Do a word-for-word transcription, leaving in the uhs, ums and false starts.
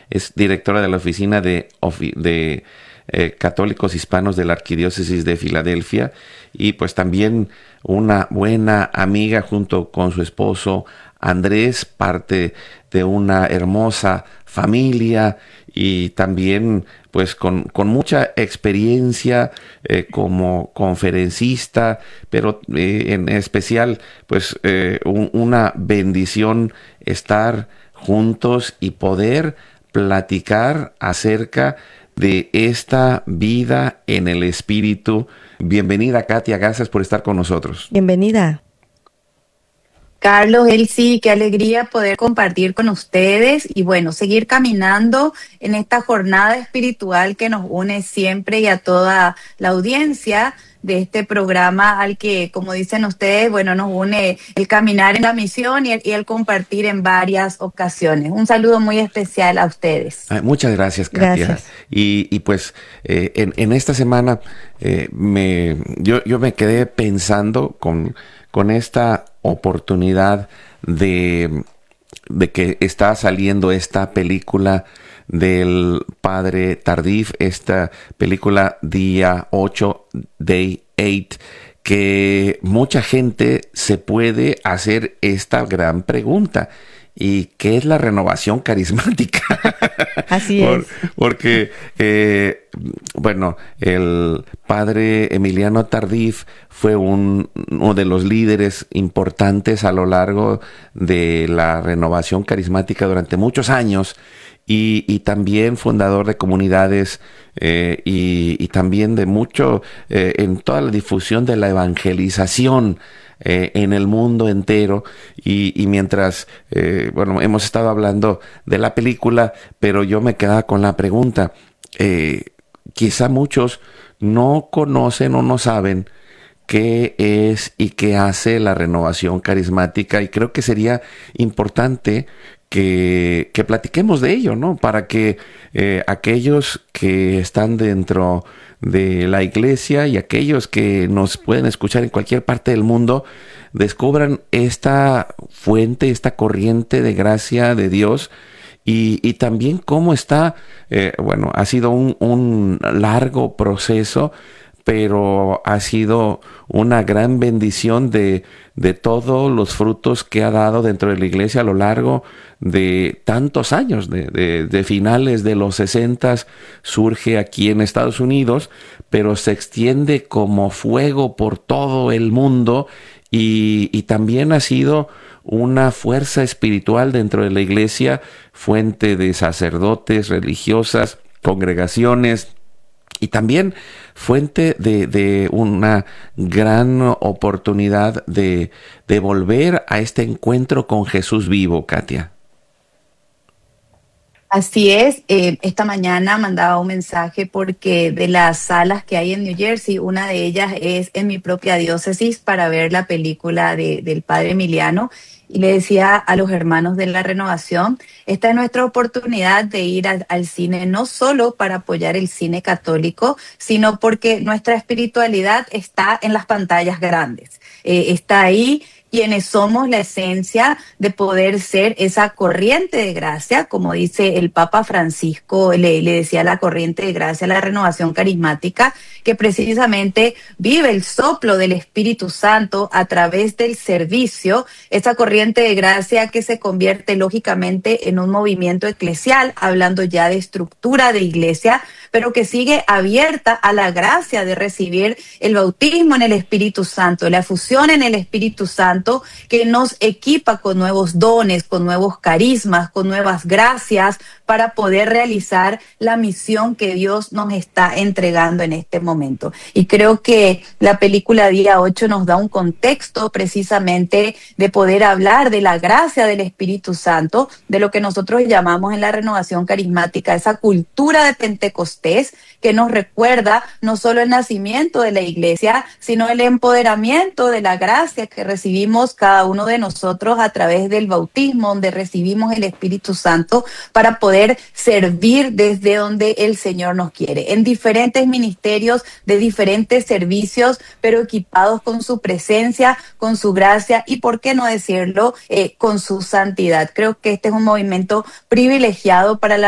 es directora de la oficina de, de eh, católicos hispanos de la Arquidiócesis de Filadelfia, y pues también una buena amiga junto con su esposo Andrés, parte de una hermosa familia, y también pues con, con mucha experiencia eh, como conferencista, pero eh, en especial pues eh, un, una bendición estar juntos y poder platicar acerca de esta vida en el Espíritu. Bienvenida, Katia, gracias por estar con nosotros. Bienvenida. Carlos, él sí, qué alegría poder compartir con ustedes y bueno, seguir caminando en esta jornada espiritual que nos une siempre y a toda la audiencia de este programa al que, como dicen ustedes, bueno, nos une el caminar en la misión y el, y el compartir en varias ocasiones. Un saludo muy especial a ustedes. Ay, muchas gracias, Katia. Gracias. Y, y pues eh, en, en esta semana eh, me, yo, yo me quedé pensando con, con esta oportunidad de, de que está saliendo esta película del Padre Tardif, esta película Día ocho, Day ocho, que mucha gente se puede hacer esta gran pregunta: ¿y qué es la renovación carismática? Así Por, es. Porque, eh, bueno, el padre Emiliano Tardif fue un, uno de los líderes importantes a lo largo de la renovación carismática durante muchos años, y, y también fundador de comunidades eh, y, y también de mucho eh, en toda la difusión de la evangelización Eh, en el mundo entero. Y, y mientras, eh, bueno, hemos estado hablando de la película, pero yo me quedaba con la pregunta, eh, quizá muchos no conocen o no saben qué es y qué hace la renovación carismática, y creo que sería importante que, que platiquemos de ello, ¿no? Para que eh, aquellos que están dentro de la iglesia y aquellos que nos pueden escuchar en cualquier parte del mundo descubran esta fuente, esta corriente de gracia de Dios, y, y también cómo está, eh, bueno, ha sido un, un largo proceso, pero ha sido una gran bendición de, de todos los frutos que ha dado dentro de la iglesia a lo largo de tantos años, de, de, de finales de los sesentas, surge aquí en Estados Unidos, pero se extiende como fuego por todo el mundo, y, y también ha sido una fuerza espiritual dentro de la iglesia, fuente de sacerdotes, religiosas, congregaciones, y también fuente de, de una gran oportunidad de, de volver a este encuentro con Jesús vivo, Katia. Así es, eh, esta mañana mandaba un mensaje porque de las salas que hay en New Jersey, una de ellas es en mi propia diócesis para ver la película de, del Padre Emiliano, y le decía a los hermanos de la renovación, esta es nuestra oportunidad de ir al, al cine, no solo para apoyar el cine católico, sino porque nuestra espiritualidad está en las pantallas grandes, eh, está ahí. Quienes somos la esencia de poder ser esa corriente de gracia, como dice el Papa Francisco, le, le decía la corriente de gracia, la renovación carismática, que precisamente vive el soplo del Espíritu Santo a través del servicio, esa corriente de gracia que se convierte lógicamente en un movimiento eclesial, hablando ya de estructura de iglesia, pero que sigue abierta a la gracia de recibir el bautismo en el Espíritu Santo, la fusión en el Espíritu Santo, que nos equipa con nuevos dones, con nuevos carismas, con nuevas gracias para poder realizar la misión que Dios nos está entregando en este momento. Y creo que la película Día ocho nos da un contexto precisamente de poder hablar de la gracia del Espíritu Santo, de lo que nosotros llamamos en la renovación carismática, esa cultura de Pentecostés que nos recuerda no solo el nacimiento de la iglesia, sino el empoderamiento de la gracia que recibimos cada uno de nosotros a través del bautismo, donde recibimos el Espíritu Santo para poder servir desde donde el Señor nos quiere, en diferentes ministerios, de diferentes servicios, pero equipados con su presencia, con su gracia y, por qué no decirlo, eh, con su santidad. Creo que este es un movimiento privilegiado para la